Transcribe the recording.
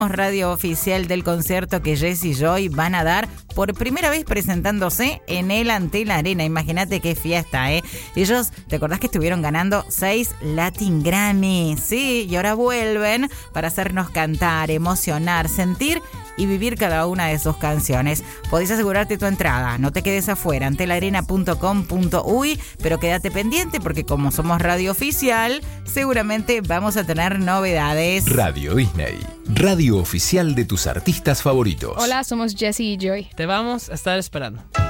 radio oficial del concierto que Jess y Joy van a dar por primera vez presentándose en el Antel Arena. Imagínate qué fiesta, ¿eh? Ellos, ¿te acordás que estuvieron ganando 6 Latin Grammy? Sí, y ahora vuelven para hacernos cantar, emocionar, sentir y vivir cada una de sus canciones. Podés asegurarte tu entrada, no te quedes afuera, antelarena.com.uy, pero quédate pendiente porque como somos radio oficial, seguramente vamos a tener novedades. Radio Disney, radio oficial de tus artistas favoritos. Hola, somos Jessie y Joy. Te vamos a estar esperando.